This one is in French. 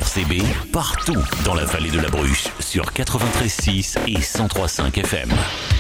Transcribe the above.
RCB, partout dans la vallée de la Bruche, sur 93.6 et 103.5 FM.